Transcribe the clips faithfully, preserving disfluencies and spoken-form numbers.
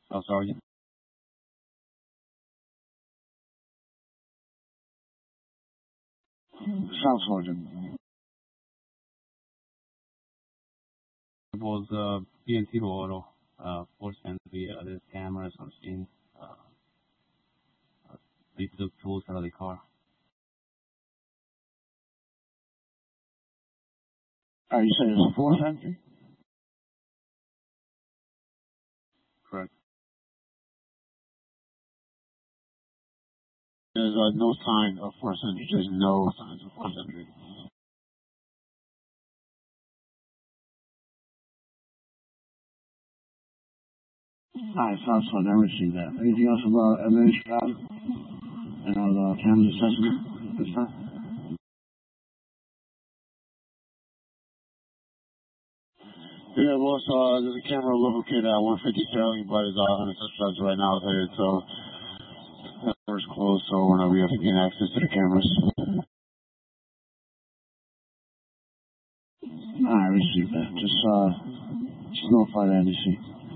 Oh, sorry. South Sergeant. It was uh, B N T Auto, uh, force entry. Uh, there's cameras on scene. Uh, uh, they took tools out of the car. Are you saying it's a fourth entry? Correct. There's uh, no sign of fourth entry. There's no signs of fourth entry. Alright, South Sergeant, I received that. Anything else about evidence you got? And uh, the camera assessment this time? Yeah, well, so uh, there's a camera located at one fifty Sterling, but it's uh, unaccessible right now. So the door's closed, so we're not we have to gain access to the cameras. I received that. Just uh, just notify the N D C.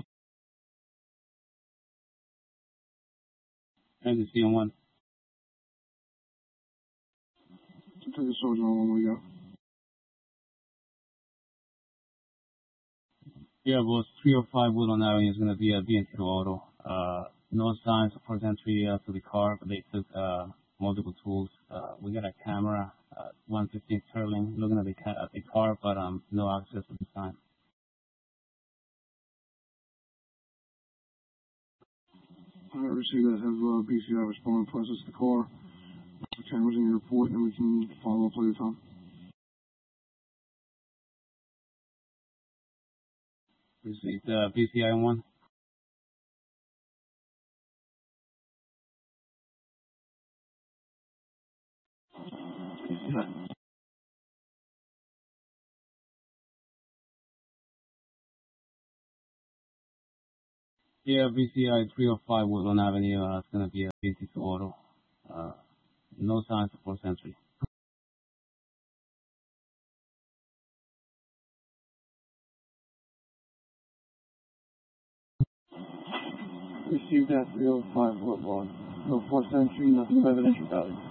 N D C on one. Take the soldier on one we go. Yeah, well, three oh five Woodland Avenue is going to be a B N T Auto. Uh, no signs of forced entry uh, to the car, but they took uh, multiple tools. Uh, we got a camera, uh, one fifteen Sterling, looking at the, ca- at the car, but um, no access at this time. I received that. Have uh, B C I respond, process the car. The camera's in your report, and we can follow up later, Tom. Received uh, B C I on one. Yeah, B C I three oh five Woodland Avenue. Uh, it's going to be a B N T Auto. Uh, no signs of forced entry. Received that three oh five Woodlawn. No forced entry, nothing of evidential value.